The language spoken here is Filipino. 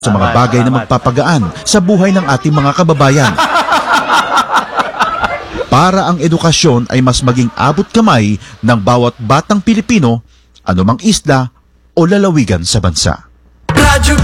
sa mga bagay na magpapagaan sa buhay ng ating mga kababayan. Para ang edukasyon ay mas maging abot kamay ng bawat batang Pilipino, anumang isla o lalawigan sa bansa.